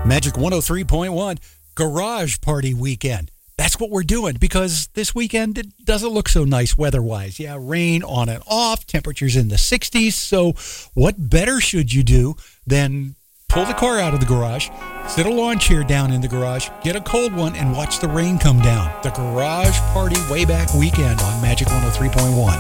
Magic 103.1, Garage Party Weekend. That's what we're doing because this weekend it doesn't look so nice weather-wise. Yeah, rain on and off, temperatures in the 60s. So what better should you do than pull the car out of the garage, sit a lawn chair down in the garage, get a cold one, and watch the rain come down. The Garage Party Way Back Weekend on Magic 103.1.